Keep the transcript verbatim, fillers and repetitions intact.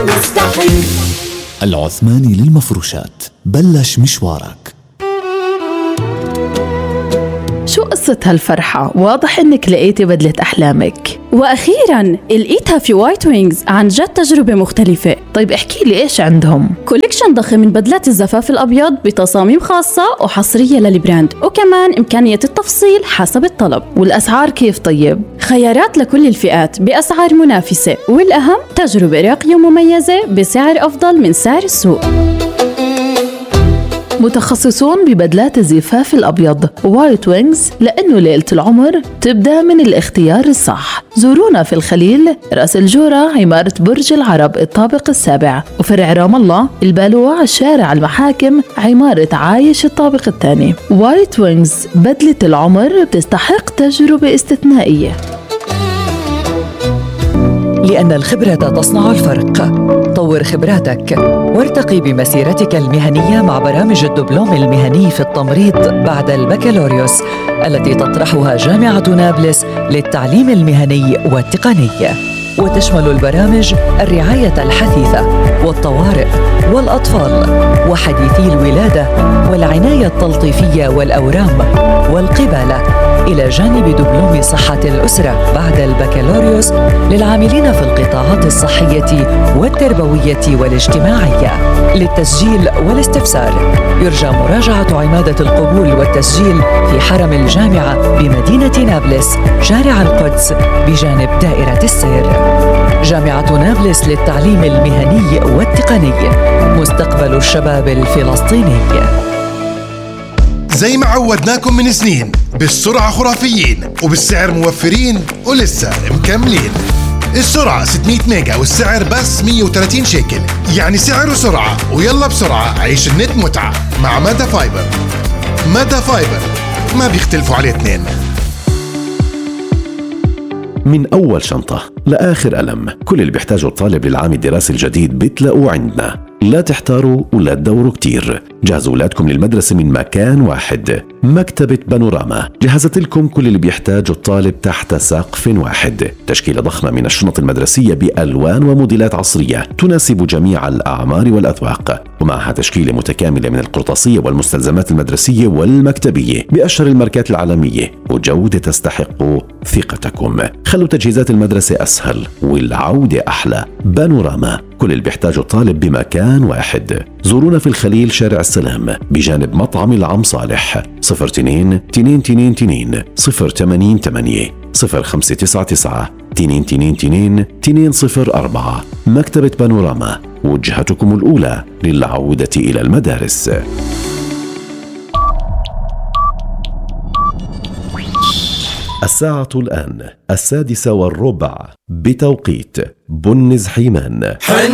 مستحيل. العثماني للمفروشات، بلش مشوارك. شو قصة هالفرحة؟ واضح إنك لقيتي بدلة أحلامك. وأخيراً لقيتها في وايت وينجز، عن جد تجربة مختلفة. طيب احكي لي إيش عندهم؟ كوليكشن ضخم من بدلات الزفاف الأبيض بتصاميم خاصة وحصرية للبراند، وكمان إمكانية التفصيل حسب الطلب. والأسعار كيف طيب؟ خيارات لكل الفئات بأسعار منافسة، والأهم تجربة راقية ومميزة بسعر أفضل من سعر السوق. متخصصون ببدلات الزفاف الأبيض وايت وينجز، لأنه ليلة العمر تبدأ من الاختيار الصح. زورونا في الخليل، رأس الجورة، عمارة برج العرب الطابق السابع، وفرع رام الله البالوع، شارع المحاكم، عمارة عايش الطابق الثاني. وايت وينجز، بدلة العمر بتستحق تجربة استثنائية. لأن الخبرة تصنع الفرق. طور خبراتك وارتقي بمسيرتك المهنية مع برامج الدبلوم المهني في التمريض بعد البكالوريوس التي تطرحها جامعة نابلس للتعليم المهني والتقني، وتشمل البرامج الرعاية الحثيثة والطوارئ والأطفال وحديثي الولادة والعناية التلطيفية والأورام والقبالة، إلى جانب دبلوم صحة الأسرة بعد البكالوريوس للعاملين في القطاعات الصحية والتربوية والاجتماعية. للتسجيل والاستفسار يرجى مراجعة عمادة القبول والتسجيل في حرم الجامعة بمدينة نابلس، شارع القدس بجانب دائرة السير. جامعة نابلس للتعليم المهني والتقني، مستقبل الشباب الفلسطيني. زي ما عودناكم من سنين، بالسرعة خرافيين وبالسعر موفرين ولسه مكملين. السرعة ستمية ميجا والسعر بس مية وثلاثين شيكل، يعني سعر وسرعة. ويلا بسرعة عيش النت متعة مع ميدا فايبر. ميدا فايبر ما بيختلفوا عليه اثنين. من أول شنطة لآخر قلم، كل اللي بيحتاجه الطالب للعام الدراسي الجديد بتلاقوه عندنا. لا تحتاروا ولا تدوروا كتير، جهزوا أولادكم للمدرسة من مكان واحد. مكتبة بانوراما جهزت لكم كل اللي بيحتاجه الطالب تحت سقف واحد. تشكيلة ضخمة من الشنط المدرسية بألوان وموديلات عصرية تناسب جميع الأعمار والأذواق، ومعها تشكيلة متكاملة من القرطاسية والمستلزمات المدرسية والمكتبية بأشهر الماركات العالمية، وجودة تستحق ثقتكم. خلوا تجهيزات المدرسة أسهل والعودة أحلى. بانوراما، كل اللي بيحتاجه الطالب بمكان واحد. زورونا في الخليل، شارع السلام، بجانب مطعم العم صالح. صفر اثنين اثنين اثنين اثنين صفر ثمانية ثمانية صفر خمسة تسعة تسعة اثنين اثنين اثنين اثنين صفر أربعة. مكتبة بانوراما، وجهتكم الأولى للعودة إلى المدارس. الساعة الآن السادسة والربع بتوقيت بنز حيمان.